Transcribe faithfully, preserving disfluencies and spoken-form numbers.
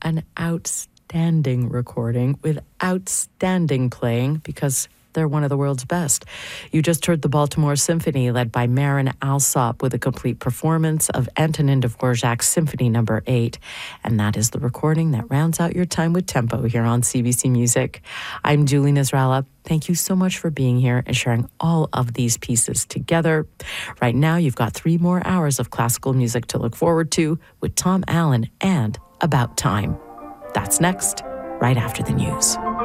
an outstanding recording with outstanding playing because they're one of the world's best. You just heard the Baltimore Symphony led by Marin Alsop with a complete performance of Antonin Dvorak's Symphony Number eight. And that is the recording that rounds out your time with Tempo here on C B C Music. I'm Julie Nasrallah. Thank you so much for being here and sharing all of these pieces together. Right now, you've got three more hours of classical music to look forward to with Tom Allen and About Time. That's next, right after the news.